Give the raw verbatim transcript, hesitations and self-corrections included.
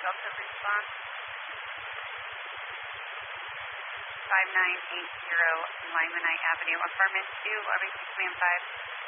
Delta response. five nine eight zero Lyman Avenue, apartment two, R B C Command five.